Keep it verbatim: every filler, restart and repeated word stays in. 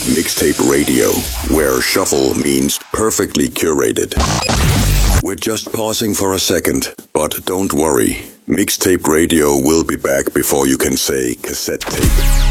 Mixtape Radio, where shuffle means perfectly curated. We're just pausing for a second, but don't worry. Mixtape Radio will be back before you can say cassette tape.